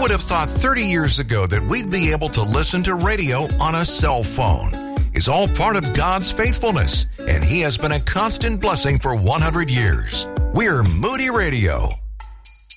would have thought 30 years ago that we'd be able to listen to radio on a cell phone? Is all part of God's faithfulness, and He has been a constant blessing for 100 years. We're Moody Radio.